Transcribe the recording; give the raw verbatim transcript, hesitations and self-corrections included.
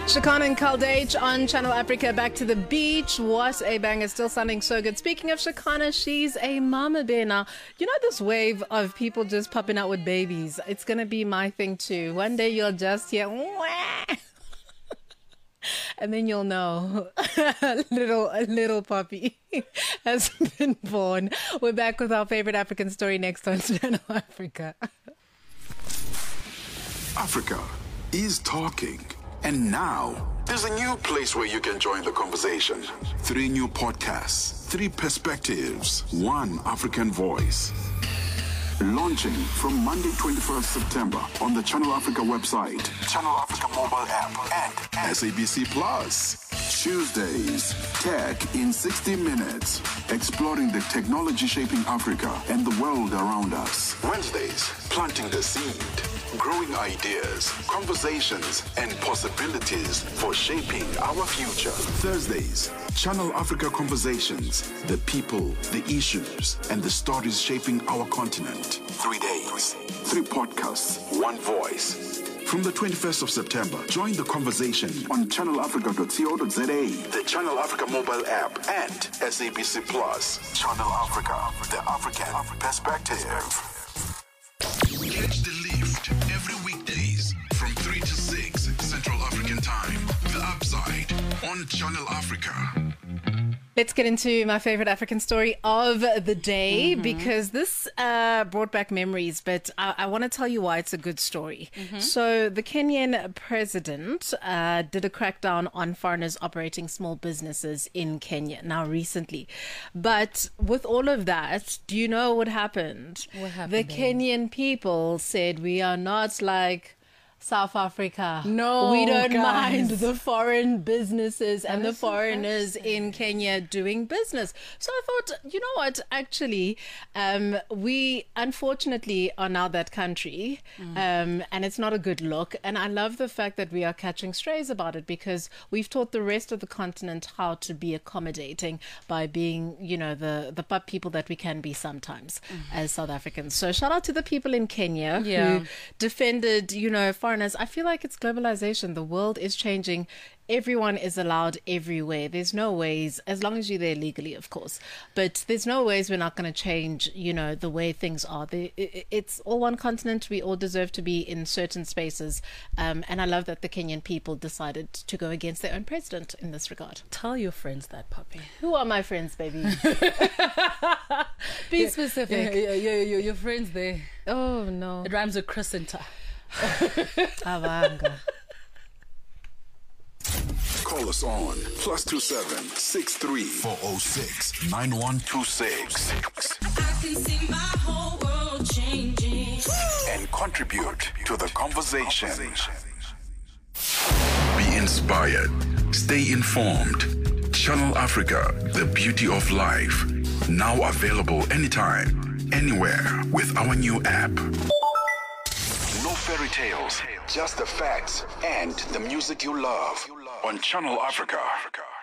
Shekhinah and Kaldage on Channel Africa. Back to the beach. What a banger. Still sounding so good. Speaking of Shekhinah, she's a mama bear now. You know this wave of people just popping out with babies? It's going to be my thing too. One day you'll just hear, wah! And then you'll know a little, a little puppy has been born. We're back with our favorite African story next on Channel Africa. Africa is talking. And now, there's a new place where you can join the conversation. Three new podcasts, three perspectives, one African voice. Launching from Monday, twenty-first September on the Channel Africa website, Channel Africa mobile app, and S A B C Plus. Tuesdays, Tech in sixty minutes, exploring the technology shaping Africa and the world around us. Wednesdays, planting the seed, growing ideas, conversations, and possibilities for shaping our future. Thursdays, Channel Africa Conversations, the people, the issues, and the stories shaping our continent. Three days, three podcasts, one voice. From the twenty-first of September, join the conversation on channel africa dot co dot za, the Channel Africa mobile app, and S A B C Plus. Channel Africa, the African perspective. Catch the lift every weekdays from three to six Central African Time. The Upside on Channel Africa. Let's get into my favorite African story of the day, mm-hmm. because this uh, brought back memories, but I, I want to tell you why it's a good story. Mm-hmm. So the Kenyan president uh, did a crackdown on foreigners operating small businesses in Kenya now recently. But with all of that, do you know what happened? What happened? The then? Kenyan people said, we are not like South Africa. No, we don't guys. mind the foreign businesses and That the is so foreigners in Kenya doing business. So I thought, you know what, actually, um, we unfortunately are now that country, mm. um, and it's not a good look. And I love the fact that we are catching strays about it, because we've taught the rest of the continent how to be accommodating by being, you know, the, the pup people that we can be sometimes mm. as South Africans. So shout out to the people in Kenya yeah. who defended, you know, foreigners. I feel like it's globalization. The world is changing. Everyone is allowed everywhere. There's no ways, as long as you're there legally, of course, but there's no ways we're not going to change, you know, the way things are. It's all one continent. We all deserve to be in certain spaces. Um, and I love that the Kenyan people decided to go against their own president in this regard. Tell your friends that, puppy. Who are my friends, baby? Be yeah, specific. Yeah, yeah, yeah, yeah, your friends there. Oh, no. It rhymes with Crescenta. Avanga. Call us on plus two seven six three four zero six nine one two six. I can see my whole world changing. And contribute to the conversation. Be inspired. Stay informed. Channel Africa, the beauty of life. Now available anytime, anywhere with our new app. No fairy tales, just the facts and the music you love on Channel Africa.